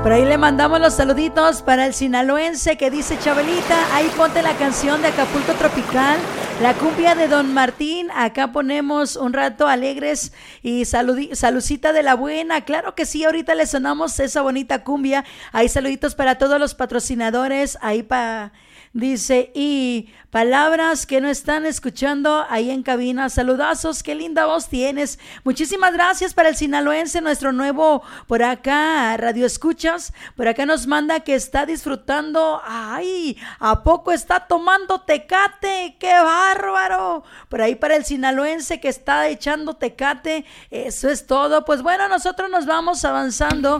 Por ahí le mandamos los saluditos para el sinaloense que dice: Chabelita, ahí ponte la canción de Acapulco Tropical, la cumbia de Don Martín. Acá ponemos un rato alegres y salucita de la buena. Claro que sí, ahorita le sonamos esa bonita cumbia. Ahí saluditos para todos los patrocinadores. Ahí dice, y palabras que no están escuchando ahí en cabina. Saludazos, qué linda voz tienes. Muchísimas gracias para el sinaloense, nuestro nuevo por acá radio escuchas. Por acá nos manda que está disfrutando. Ay, ¿a poco está tomando tecate? ¡Qué bárbaro! Por ahí para el sinaloense que está echando tecate. Eso es todo. Pues bueno, nosotros nos vamos avanzando.